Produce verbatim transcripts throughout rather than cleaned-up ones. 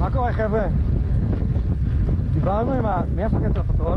מה קורה, חבר'ה? דיברנו עם ה... מי הפקד הפטרול?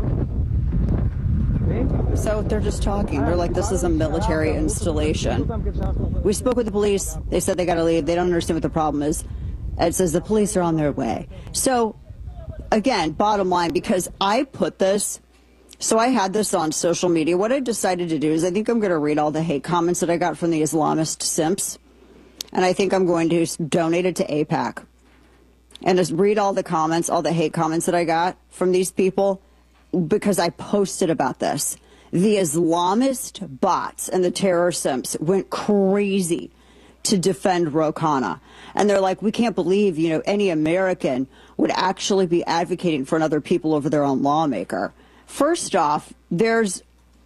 So they're just talking. They're like, this is a military installation. We spoke with the police. They said they got to leave. They don't understand what the problem is. And it says the police are on their way. So, again, bottom line, because I put this, so I had this on social media. What I decided to do is I think I'm going to read all the hate comments that I got from the Islamist simps. And I think I'm going to donate it to AIPAC. And just read all the comments, all the hate comments that I got from these people, because I posted about this. The Islamist bots and the terror simps went crazy to defend Ro Khanna. And they're like, we can't believe, you know, any American would actually be advocating for another people over their own lawmaker. First off, there's,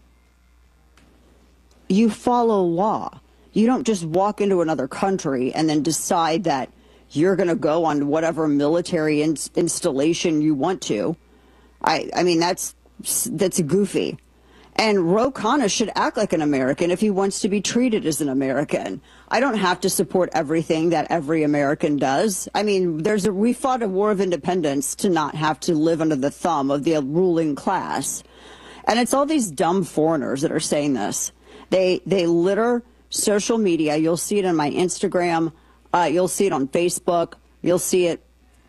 you follow law. You don't just walk into another country and then decide that you're going to go on whatever military in installation you want to. I, I mean, that's that's goofy. And Ro Khanna should act like an American if he wants to be treated as an American. I don't have to support everything that every American does. I mean, there's a, we fought a war of independence to not have to live under the thumb of the ruling class. And it's all these dumb foreigners that are saying this. They, they litter social media. You'll see it on my Instagram. Uh, you'll see it on Facebook. You'll see it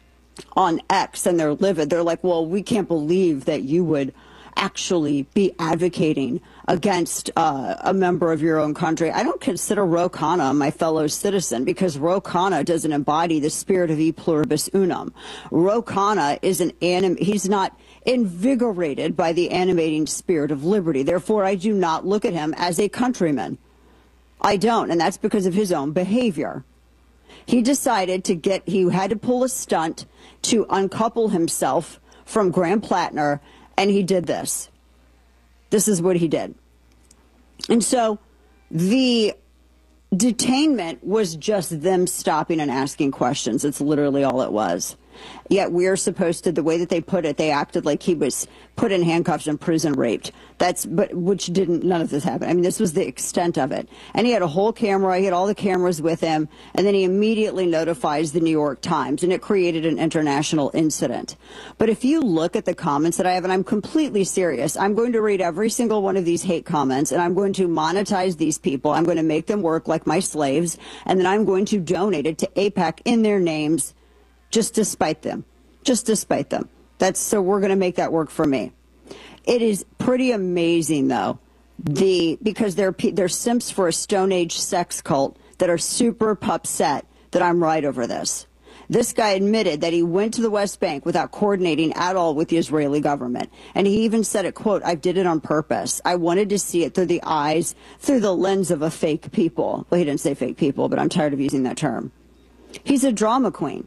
on X, and they're livid. They're like, well, we can't believe that you would actually be advocating against uh, a member of your own country. I don't consider Ro Khanna my fellow citizen because Ro Khanna doesn't embody the spirit of e pluribus unum. Ro Khanna is an anim he's not invigorated by the animating spirit of liberty. Therefore, I do not look at him as a countryman. I don't, and that's because of his own behavior. He decided to get, he had to pull a stunt to uncouple himself from Graham Plattner, and he did this. This is what he did. And so the detainment was just them stopping and asking questions. It's literally all it was. Yet we're supposed to, the way that they put it, they acted like he was put in handcuffs and prison raped. That's, but, which didn't, none of this happened. I mean, this was the extent of it. And he had a whole camera, he had all the cameras with him, and then he immediately notifies the New York Times, and it created an international incident. But if you look at the comments that I have, and I'm completely serious, I'm going to read every single one of these hate comments, and I'm going to monetize these people. I'm going to make them work like my slaves, and then I'm going to donate it to AIPAC in their names, just to spite them, just to spite them. That's, so we're going to make that work for me. It is pretty amazing, though, the because they're they're simps for a Stone Age sex cult that are super upset that I'm right over this. This guy admitted that he went to the West Bank without coordinating at all with the Israeli government. And he even said it, quote, I did it on purpose. I wanted to see it through the eyes, through the lens of a fake people. Well, he didn't say fake people, but I'm tired of using that term. He's a drama queen.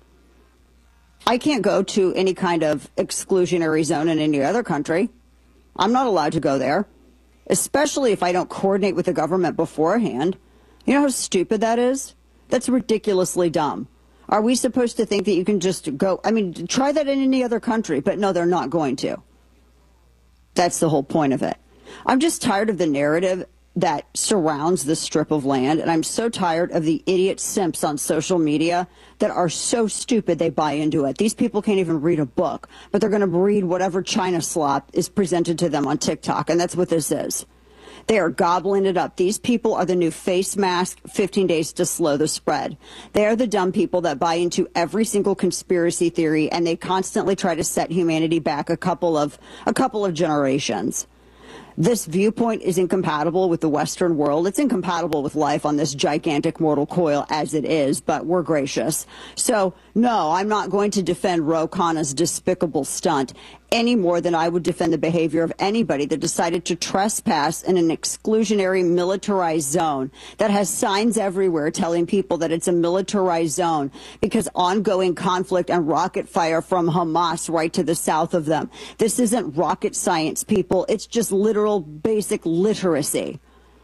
I can't go to any kind of exclusionary zone in any other country. I'm not allowed to go there, especially if I don't coordinate with the government beforehand. You know how stupid that is? That's ridiculously dumb. Are we supposed to think that you can just go? I mean, try that in any other country, but no, they're not going to. That's the whole point of it. I'm just tired of the narrative that surrounds this strip of land, and I'm so tired of the idiot simps on social media that are so stupid they buy into it. These people can't even read a book, but they're going to read whatever China slop is presented to them on TikTok, and that's what this is. They are gobbling it up. These people are the new face mask, fifteen days to slow the spread. They are the dumb people that buy into every single conspiracy theory, and they constantly try to set humanity back a couple of a couple of generations. This viewpoint is incompatible with the Western world. It's incompatible with life on this gigantic mortal coil as it is, but we're gracious. So, no, I'm not going to defend Ro Khanna's despicable stunt any more than I would defend the behavior of anybody that decided to trespass in an exclusionary militarized zone that has signs everywhere telling people that it's a militarized zone because ongoing conflict and rocket fire from Hamas right to the south of them. This isn't rocket science, people. It's just literal basic literacy.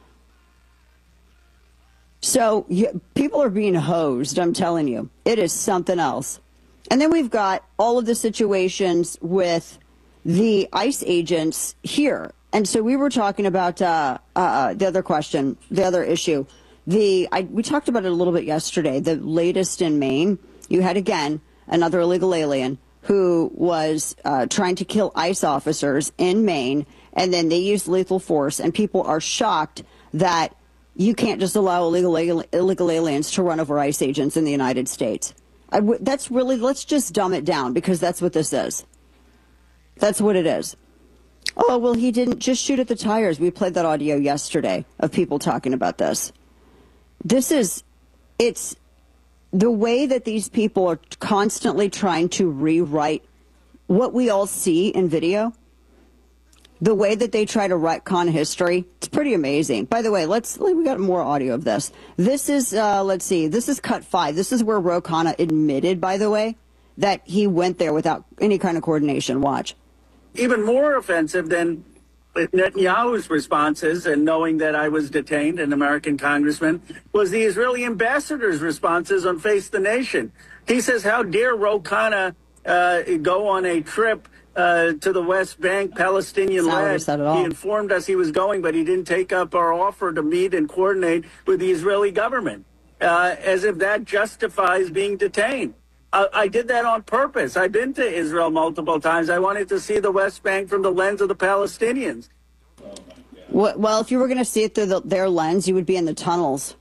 So you, people are being hosed, I'm telling you. It is something else. And then we've got all of the situations with the ICE agents here. And so we were talking about uh, uh, the other question, the other issue. The I, we talked about it a little bit yesterday, the latest in Maine. You had, again, another illegal alien, who was uh, trying to kill ICE officers in Maine, and then they used lethal force, and people are shocked that you can't just allow illegal illegal aliens to run over ICE agents in the United States. I w that's really, let's just dumb it down, because that's what this is. That's what it is. Oh, well, he didn't just shoot at the tires. We played that audio yesterday of people talking about this. This is, it's the way that these people are constantly trying to rewrite what we all see in video. The way that they try to retcon history, it's pretty amazing. By the way, let's, we got more audio of this. This is, uh, let's see, this is cut five. This is where Ro Khanna admitted, by the way, that he went there without any kind of coordination. Watch. Even more offensive than Netanyahu's responses and knowing that I was detained, an American congressman, was the Israeli ambassador's responses on Face the Nation. He says, how dare Ro Khanna uh, go on a trip Uh, to the West Bank, Palestinian land. He informed us he was going, but he didn't take up our offer to meet and coordinate with the Israeli government, uh, as if that justifies being detained. Uh, I did that on purpose. I've been to Israel multiple times. I wanted to see the West Bank from the lens of the Palestinians. Well, if you were going to see it through the, their lens, you would be in the tunnels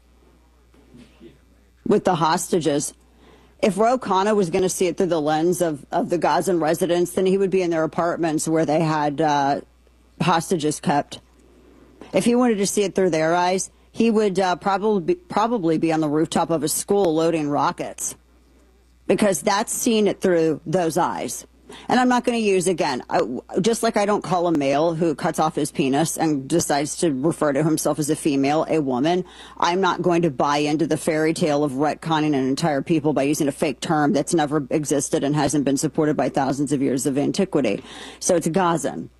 with the hostages. If Ro Khanna was going to see it through the lens of, of the Gazan residents, then he would be in their apartments where they had uh, hostages kept. If he wanted to see it through their eyes, he would uh, probably be, probably be on the rooftop of a school loading rockets, because that's seeing it through those eyes. And I'm not going to use, again, I, just like I don't call a male who cuts off his penis and decides to refer to himself as a female, a woman, I'm not going to buy into the fairy tale of retconning an entire people by using a fake term that's never existed and hasn't been supported by thousands of years of antiquity. So it's Gazan.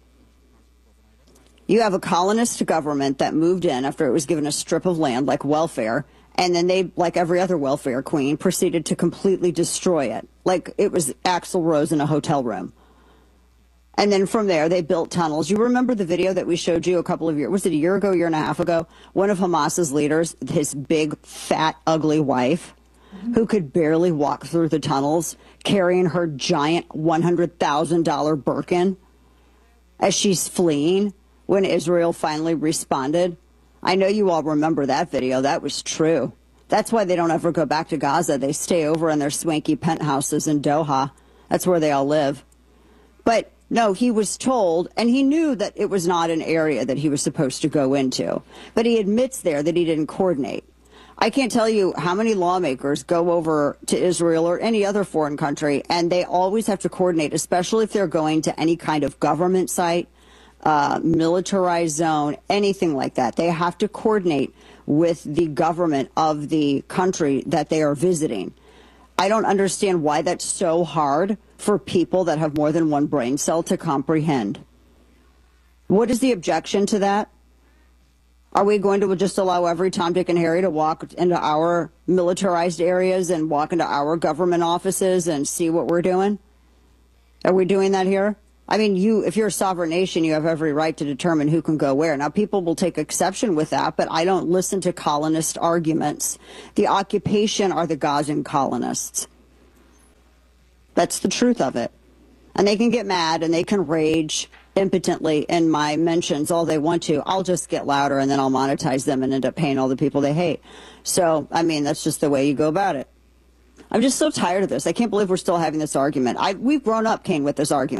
You have a colonist government that moved in after it was given a strip of land like welfare, and then they, like every other welfare queen, proceeded to completely destroy it, like it was Axl Rose in a hotel room. And then from there, they built tunnels. You remember the video that we showed you a couple of years, was it a year ago, year and a half ago? One of Hamas's leaders, his big, fat, ugly wife, mm-hmm. who could barely walk through the tunnels, carrying her giant one hundred thousand dollar Birkin as she's fleeing when Israel finally responded. I know you all remember that video. That was true. That's why they don't ever go back to Gaza. They stay over in their swanky penthouses in Doha. That's where they all live. But no, he was told, and he knew that it was not an area that he was supposed to go into. But he admits there that he didn't coordinate. I can't tell you how many lawmakers go over to Israel or any other foreign country, and they always have to coordinate, especially if they're going to any kind of government site, Uh, militarized zone, anything like that. They have to coordinate with the government of the country that they are visiting. I don't understand why that's so hard for people that have more than one brain cell to comprehend. What is the objection to that? Are we going to just allow every Tom, Dick, and Harry to walk into our militarized areas and walk into our government offices and see what we're doing? Are we doing that here? I mean, you, if you're a sovereign nation, you have every right to determine who can go where. Now, people will take exception with that, but I don't listen to colonist arguments. The occupation are the Gazan colonists. That's the truth of it. And they can get mad and they can rage impotently in my mentions all they want to. I'll just get louder and then I'll monetize them and end up paying all the people they hate. So, I mean, that's just the way you go about it. I'm just so tired of this. I can't believe we're still having this argument. I, we've grown up, Kane, with this argument.